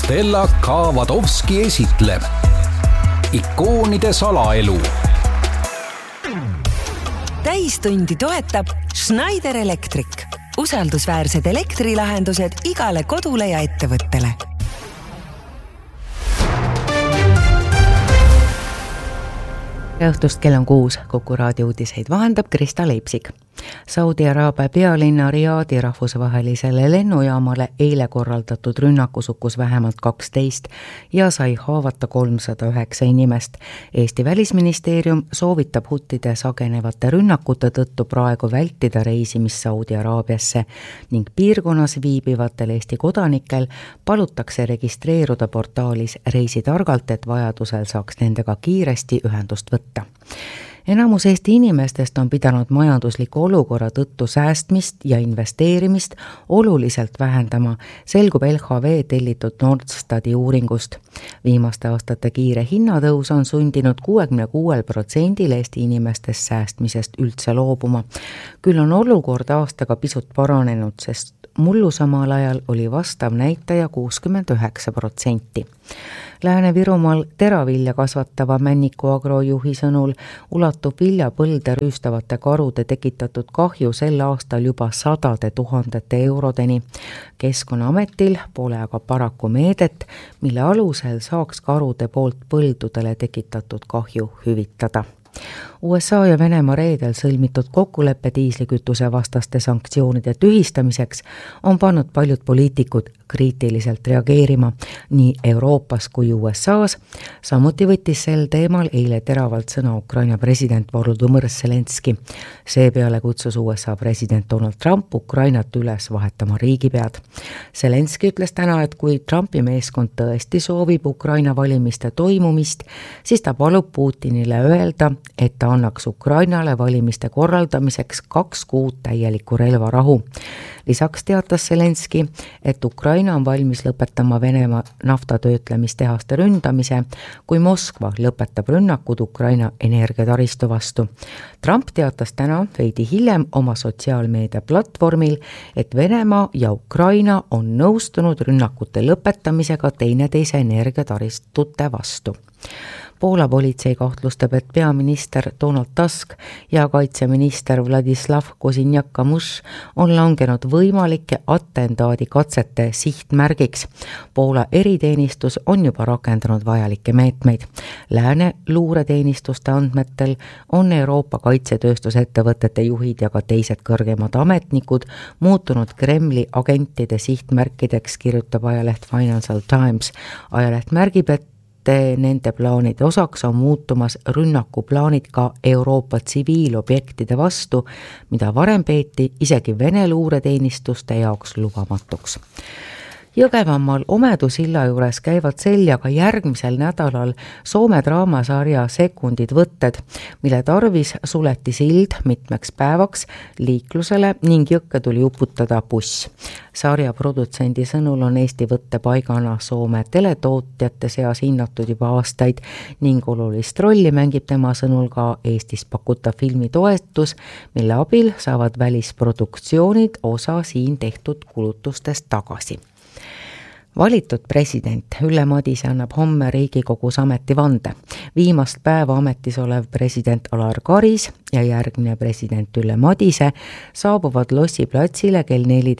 Stella Kavadovski esitleb ikoonide salaelu. Täistundi toetab Schneider Electric. Usaldusväärsed elektrilahendused igale kodule ja ettevõttele. Õhtust kell on 6, Kuku raadio uudiseid vahendab Krista Leipsik. Saudi Araabia pealinna Riadi rahvusvahelisele lennujaamale eile korraldatud rünnakus hukkus vähemalt 12 ja sai haavata 309 inimest. Eesti välisministeerium soovitab huttide sagenevate rünnakute tõttu praegu vältida reisimist Saudi Araabiasse ning piirkonnas viibivatel Eesti kodanikel palutakse registreeruda portaalis Reisi targalt, et vajadusel saaks nendega kiiresti ühendust võtta. Enamus Eesti inimestest on pidanud majandusliku olukorra tõttu säästmist ja investeerimist oluliselt vähendama, selgub LHV tellitud Nordstati uuringust. Viimaste aastate kiire hinnatõus on sundinud 66% Eesti inimestest säästmisest üldse loobuma. Küll on olukord aastaga pisut paranenud, sest mullu samal ajal oli vastav näitaja 69%. Lääne-Virumaal teravilja kasvatava Männiku agrojuhi sõnul ulatub viljapõlde rüüstavate karude tekitatud kahju sel aastal juba 100 000 eurodeni. Keskkonnaametil pole aga paraku meedet, mille alusel saaks karude poolt põldudele tekitatud kahju hüvitada. USA ja Venemaa reedel sõlmitud kokkuleppe diislikütuse vastaste sanktsioonide tühistamiseks on pannud paljud poliitikud kriitiliselt reageerima nii Euroopas kui USA's. Samuti võttis sel teemal eile teravalt sõna Ukraina president Volodymyr Zelenski. Seepeale kutsus USA president Donald Trump Ukrainat üles vahetama riigipead. Zelenski ütles täna, et kui Trumpi meeskond tõesti soovib Ukraina valimiste toimumist, siis ta palub Putinile öelda, et ta annaks Ukrainale valimiste korraldamiseks 2 kuud täielikku relvarahu. Lisaks teatas Zelenski, et Ukraina on valmis lõpetama Venemaa naftatöötlemistehaste ründamise, kui Moskva lõpetab rünnakud Ukraina energiataristu vastu. Trump teatas täna veidi hiljem oma sotsiaalmeedia platvormil, et Venemaa ja Ukraina on nõustunud rünnakute lõpetamisega teineteise energiataristute vastu. Poola politsei kahtlustab, et peaminister Donald Tusk ja kaitseminister Władysław Kosiniak-Kamysz on langenud võimalike atentaadikatsete sihtmärgiks. Poola eriteenistus on juba rakendanud vajalikke meetmeid. Lääne luureteenistuste andmetel on Euroopa kaitsetööstusettevõtete juhid ja ka teised kõrgemad ametnikud muutunud Kremli agentide sihtmärkideks, kirjutab ajaleht Financial Times. Ajaleht märgib, et nende plaanide osaks on muutumas rünnakuplaanid ka Euroopa tsiviilobjektide vastu, mida varem peeti isegi Vene luureteenistuste jaoks lubamatuks. Jõgevamaal Omedusilla juures käivad seljaga järgmisel nädalal Soome draamasarja Sekundid võtted, mille tarvis suleti sild mitmeks päevaks liiklusele ning jõkke tuli uputada buss. Sarja produtsendi sõnul on Eesti võttepaigana Soome teletootjate seas hinnatud juba aastaid ning olulist rolli mängib tema sõnul ka Eestis pakutav filmitoetus, mille abil saavad välisproduktsioonid osa siin tehtud kulutustest tagasi. Valitud president Ülle Madise annab homme Riigikogus ametivande. Viimast päeva ametis olev president Alar Karis ja järgmine president Ülle Madise saabuvad Lossi platsile kell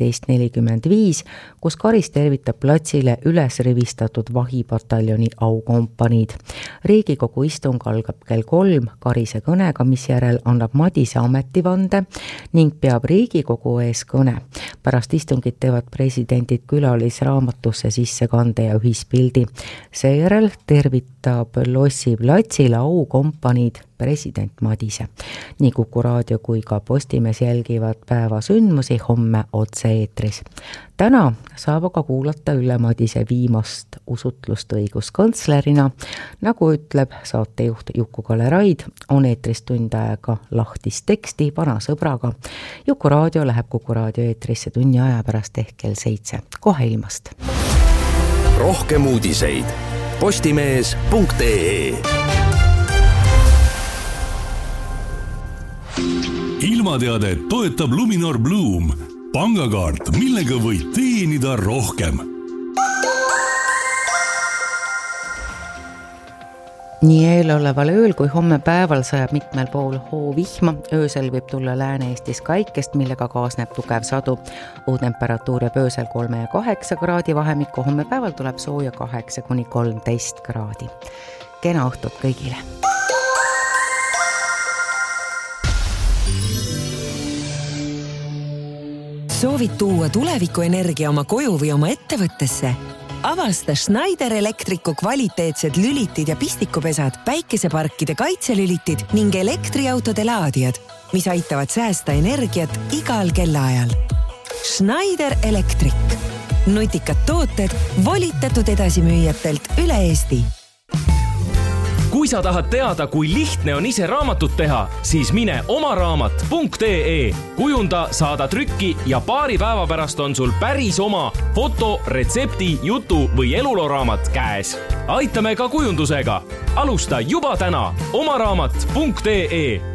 14.45, kus Karis tervitab platsile üles rivistatud vahipataljoni aukompaniid. Riigikogu istung algab kell 3 Karise kõnega, mis järel annab Madise ametivande ning peab Riigikogu ees kõne. Pärast istungit teevad presidendid külalisraamatusse sissekande ja ühispildi. Seejärel tervitab Lossi platsile aukompaniid president Madise. Nii Kuku raadio kui ka Postimees jälgivad päeva sündmusi homme otse-eetris. Täna saab aga kuulata Ülle Madise viimast usutlust õiguskantslerina. Nagu ütleb saatejuht Juku-Kalle Raid, on eetris tund aega lahtist teksti vana sõbraga. Juku raadio läheb Kuku raadio eetrisse tunni aja pärast ehk kell 7. Kohe ilmast. Rohkem uudiseid postimees.ee. Ilmateadet toetab Luminor Bloom, pangakaart, millega võid teenida rohkem. Nii eeloleval ööl kui homme päeval sajab mitmel pool hoovihma, öösel võib tulla Lääne-Eestis kaikest, millega kaasneb tugev sadu. Temperatuur jääb öösel 3 ja 8 kraadi vahemikku, homme päeval tuleb sooja 8 kuni 13 kraadi. Kena õhtut kõigile! Soovid tuua tulevikuenergia oma koju või oma ettevõttesse? Avasta Schneider Electricu kvaliteetsed lülitid ja pistikupesad, päikeseparkide kaitselülitid ning elektriautode laadijad, mis aitavad säästa energiat igal kellaajal. Schneider Electric. Nutikad tooted volitatud edasimüüjatelt üle Eesti. Kui sa tahad teada, kui lihtne on ise raamatut teha, siis mine omaraamat.ee. Kujunda, saada trükki ja paari päeva pärast on sul päris oma foto, retsepti, jutu või eluloraamat käes. Aitame ka kujundusega. Alusta juba täna omaraamat.ee.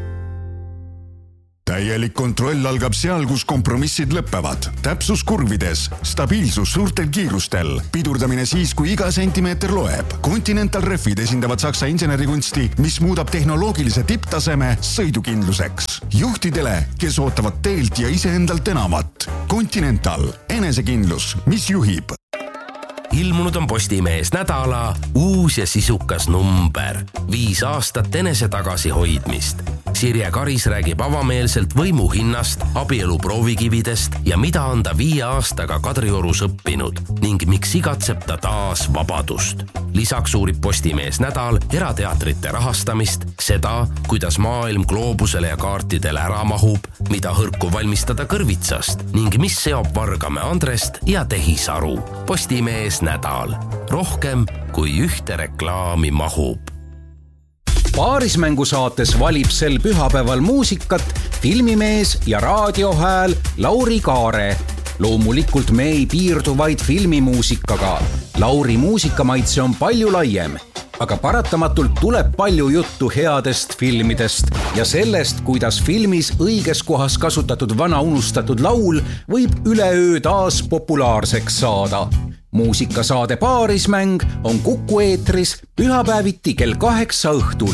Täielik kontroll algab seal, kus kompromissid lõppevad. Täpsus kurvides, stabiilsus suurtel kiirustel, pidurdamine siis, kui iga sentimeeter loeb. Continental Refid esindavad saksa insenerikunsti, mis muudab tehnoloogilise tipptaseme sõidukindluseks. Juhtidele, kes ootavad teelt ja iseendalt enamat. Continental, enesekindlus, mis juhib. Ilmunud on Postimees nädala uus ja sisukas number. 5 aastat enese tagasihoidmist. Sirje Karis räägib avameelselt võimu hinnast, abielu proovikividest ja mida on ta 5 aastaga Kadriorus õppinud ning miks igatseb ta taas vabadust. Lisaks uurib Postimees nädal erateatrite rahastamist, seda, kuidas maailm gloobusele ja kaartidele ära mahub, mida hõrku valmistada kõrvitsast ning mis seob Vargamäe Andrest ja Tehisaru. Postimees nädal. Rohkem kui ühte reklaami mahub. Paarismängu saates valib sel pühapäeval muusikat filmimees ja raadiohääl Lauri Kaare. Loomulikult me ei piirdu vaid filmimuusikaga. Lauri muusikamaitse on palju laiem, aga paratamatult tuleb palju juttu headest filmidest ja sellest, kuidas filmis õiges kohas kasutatud vana unustatud laul võib üleöö taas populaarseks saada. Muusikasaade Paarismäng on Kuku eetris pühapäeviti kell 8 õhtul.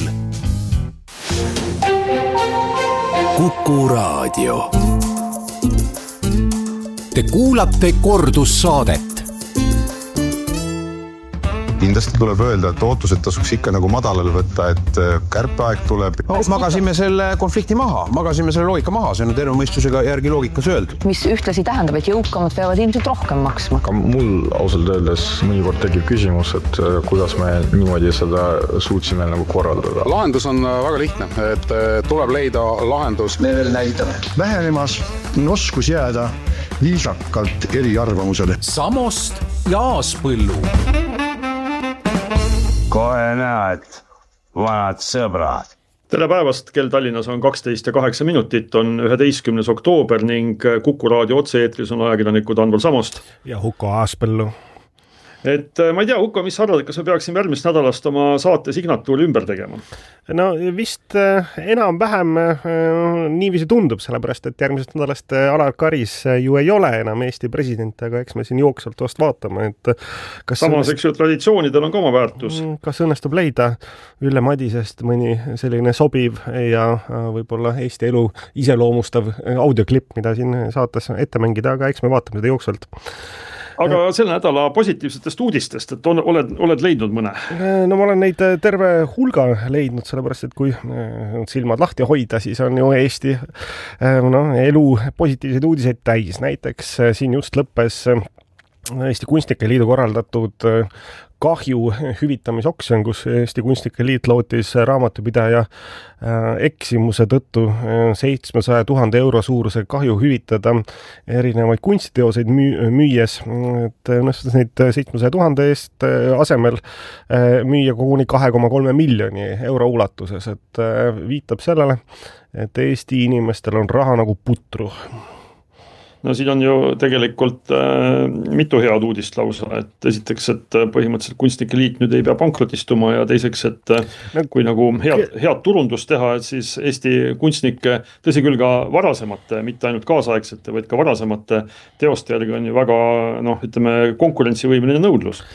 Kuku raadio. Te kuulate kordussaadet. Kindlasti tuleb öelda, et ootused tasuks ikka nagu madalal võtta, et kärpeaeg tuleb. Magasime selle konflikti maha, magasime selle loogika maha, see on terve mõistusega järgi loogikas öeldud. Mis ühtlasi tähendab, et jõukamad peavad ilmselt rohkem maksma. Aga mul ausalt öeldes mõnikord tekib küsimus, et kuidas me niimoodi seda suutsime nagu korraldada. Lahendus on väga lihtne, et tuleb leida lahendus. Me veel näitame. Vähenemas on oskus jääda viisakalt eri arvamusele. Samost ja Aaspõllu. Kohe näed, vanad sõbrad. Tere päevast, kell Tallinnas on 12 ja 8 minutit, on 11. oktoober ning Kuku raadio otse-eetris on ajakirjanikud Androl Samost. Ja Huko Aaspõllu. Et ma ei tea, Huko, mis arvad, kas me peaksime järgmist nädalast oma saate signatuuri ümber tegema? No vist enam-vähem niiviisi tundub, sellepärast, et järgmisest nädalast Alar Karis ju ei ole enam Eesti president, aga eks me siin jooksvalt vast vaatame, et kas samas, eks ju, traditsioonidel on ka oma väärtus. Kas õnnestub leida Ülle Madisest mõni selline sobiv ja võib-olla Eesti elu iseloomustav audioklipp, mida siin saates ette mängida, aga eks me vaatame seda jooksvalt. Aga selle nädala positiivsetest uudistest, et oled leidnud mõne? No ma olen neid terve hulga leidnud, sellepärast, et kui silmad lahti hoida, siis on ju Eesti elu positiivseid uudiseid täis. Näiteks siin just lõppes Eesti Kunstnike Liidu korraldatud kahju hüvitamisoksjon, kus Eesti Kunstnike Liit lootis raamatupidaja eksimuse tõttu 700 000 euro suuruse kahju hüvitada erinevaid kunstiteoseid müües, et õnnestus neid 700 000 eest asemel müüa koguni 2,3 miljoni euro ulatuses, et viitab sellele, et Eesti inimestel on raha nagu putru. No siin on ju tegelikult mitu head uudist lausa, et esiteks, et põhimõtteliselt Kunstnike Liit nüüd ei pea pankrotistuma ja teiseks, et kui nagu head turundust teha, et siis Eesti kunstnike, tõsi küll ka varasemate, mitte ainult kaasaegsete, vaid ka varasemate teoste järgi on ju väga, ütleme, konkurentsivõimeline nõudlus.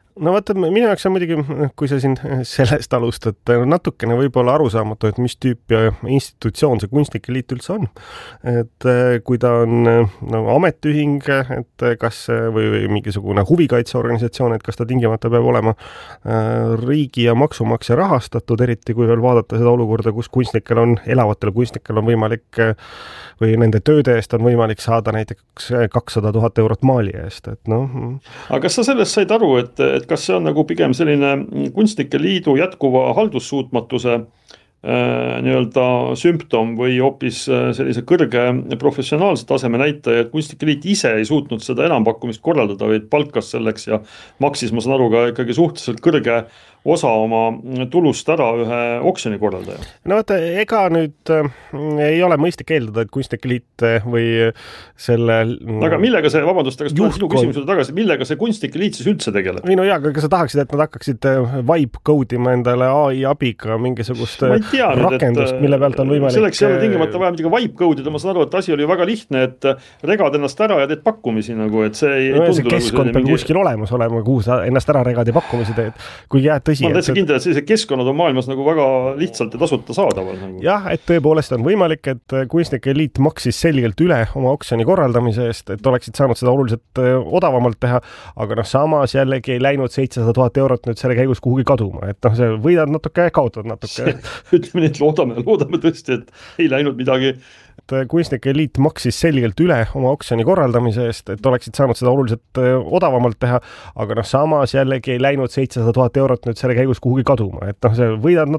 No vaata, minu jaoks on muidugi, kui sa siin sellest alustad, natukene võib-olla arusaamatu, et mis tüüp ja institutsioon see kunstnike liit üldse on. Et kui ta on ametiühing, et kas või mingisugune huvikaitseorganisatsioon, et kas ta tingimata peab olema riigi ja maksumaksja rahastatud, eriti kui veel vaadata seda olukorda, kus elavatel kunstnikel on võimalik või nende tööde eest on võimalik saada näiteks 200 000 eurot maali eest, et noh. Aga kas sa sellest said aru, et kas see on nagu pigem selline kunstnike liidu jätkuva haldussuutmatuse nii-öelda sümptom või hoopis sellise kõrge professionaalse taseme näitaja, et kunstnike liit ise ei suutnud seda enampakkumist korraldada, vaid palkas selleks ja maksis, ma saan aru, ka ikkagi suhteliselt kõrge osa oma tulust ära ühe oksjoni korraldaja. No vaata, ega nüüd ei ole mõistlik eeldada, et kunstnike liit või selle aga millega see, vabandust, aga sinu küsimusele tagasi, millega see kunstnike liit siis üldse tegeleb? Või no jaa, aga sa tahaksid, et nad hakkaksid vibe code ima endale AI abiga mingisugust rakendust, mille pealt on võimalik selleks ei ole tingimata vaja midagi vibe code'ida, ma saan aru, et asi oli väga lihtne, et regad ennast ära ja teed pakkumisi nagu, et see ei tundu see keskkond peab kuskil olemas olema, kuhu sa ennast ära regad ja pakkumisi teed, kui jääd tõsi. Ma täitsa kindel, et sellised keskkonnad on maailmas nagu väga lihtsalt ja tasuta saadaval. Nagu. Jah, et tõepoolest on võimalik, et kunstnike liit maksis selgelt üle oma oksjoni korraldamise eest, et oleksid saanud seda oluliselt odavamalt teha, aga samas jällegi ei läinud 700 000 eurot nüüd selle käigus kuhugi kaduma, et see võidad natuke, kaotad natuke. Ütleme nii, et loodame tõesti, et ei läinud midagi. Kunstnike liit maksis selgelt üle oma oksjoni korraldamise eest, et oleksid saanud seda oluliselt odavamalt teha, aga samas jällegi ei läinud 700 000 eurot nüüd selle käigus kuhugi kaduma, et see võidad